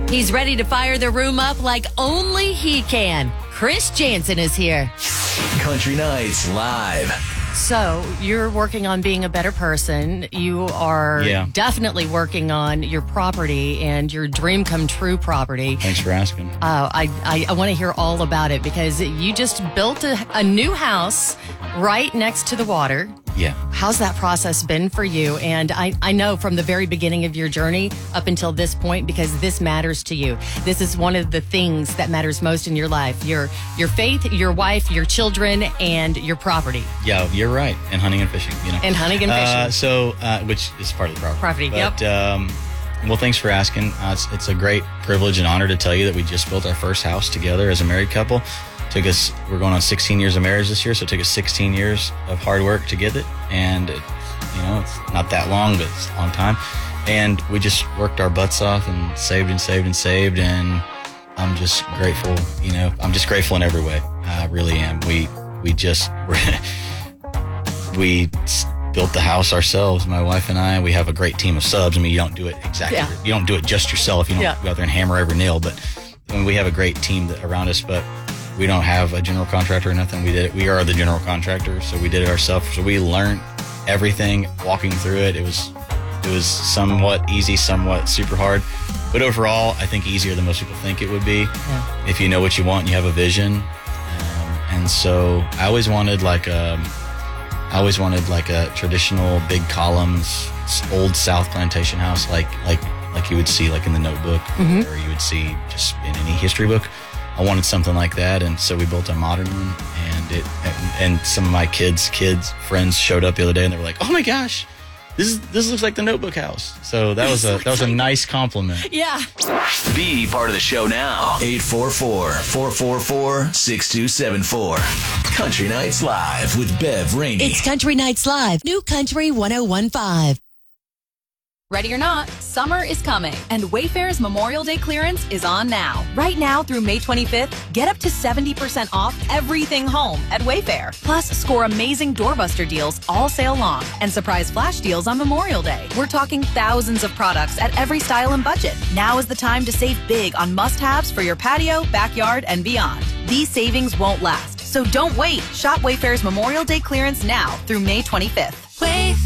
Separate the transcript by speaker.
Speaker 1: He's ready to fire the room up like only he can. Chris Jansen is here.
Speaker 2: Country Nights Live.
Speaker 1: So you're working on being a better person. You are definitely working on your property and your dream come true property.
Speaker 3: Thanks for asking.
Speaker 1: I want to hear all about it because you just built a new house right next to the water.
Speaker 3: Yeah.
Speaker 1: How's that process been for you? And I know from the very beginning of your journey up until this point, because this matters to you. This is one of the things that matters most in your life. Your faith, your wife, your children, and your property.
Speaker 3: Yeah, you're right. And hunting and fishing, you know.
Speaker 1: And hunting and fishing.
Speaker 3: Which is part of the property.
Speaker 1: But,
Speaker 3: well, thanks for asking. It's a great privilege and honor to tell you that we just built our first house together as a married couple. We're going on 16 years of marriage this year, so it took us 16 years of hard work to get it. And, it's not that long, but it's a long time. And we just worked our butts off and saved and saved and saved. And I'm just grateful, I'm just grateful in every way. I really am. We built the house ourselves, my wife and I. We have a great team of subs. I mean, you don't do it exactly. Yeah. You don't do it just yourself. You don't go out there and hammer every nail. But we have a great team around us, but we don't have a general contractor or nothing. We are the general contractor, so we did it ourselves. So we learned everything walking through it. It was somewhat easy, somewhat super hard. But overall, I think easier than most people think it would be if you know what you want and you have a vision. And so I always wanted like a traditional big columns, old South plantation house, like you would see like in the Notebook, or you would see just in any history book. I wanted something like that, and so we built a modern one. And some of my kids' friends showed up the other day, and they were like, "Oh my gosh, this looks like the Notebook house." So that was a nice compliment.
Speaker 1: Yeah.
Speaker 2: Be part of the show now. 844-444-6274. Country Nights Live with Bev Rainey.
Speaker 4: It's Country Nights Live. New Country 101.5.
Speaker 5: Ready or not, summer is coming, and Wayfair's Memorial Day clearance is on now. Right now through May 25th, get up to 70% off everything home at Wayfair. Plus, score amazing doorbuster deals all sale long and surprise flash deals on Memorial Day. We're talking thousands of products at every style and budget. Now is the time to save big on must-haves for your patio, backyard, and beyond. These savings won't last, so don't wait. Shop Wayfair's Memorial Day clearance now through May 25th.
Speaker 4: Wayfair.